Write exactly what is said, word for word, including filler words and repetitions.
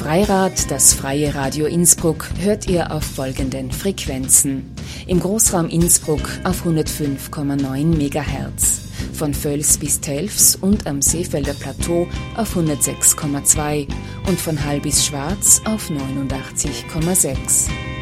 Freirad, das freie Radio Innsbruck, hört ihr auf folgenden Frequenzen. Im Großraum Innsbruck auf hundertfünf Komma neun Megahertz, von Völs bis Telfs und am Seefelder Plateau auf hundertsechs Komma zwei und von Hall bis Schwarz auf neunundachtzig Komma sechs.